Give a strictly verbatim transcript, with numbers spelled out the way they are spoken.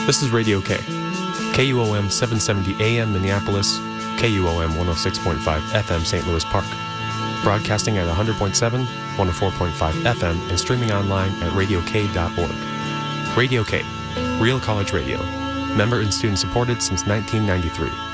This is Radio K, K U O M seven seventy A M Minneapolis, K U O M one oh six point five F M Saint Louis Park. Broadcasting at one hundred point seven, one oh four point five F M, and streaming online at radio k dot org. Radio K, Real College Radio. Member and student supported since nineteen ninety-three.